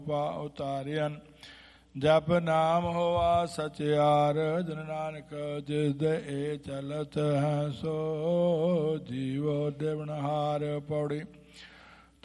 ਪਾ ਉਤਾਰਿਅਨ। ਜਪ ਨਾਮ ਹੋਆ ਸਚਿਆਰ, ਜਨ ਨਾਨਕ ਜਿਸ ਦੇ ਚਲਤ ਹੈ ਸੋ ਜੀਵੋ ਦੇਵਨਹਾਰ। ਪੌੜੀ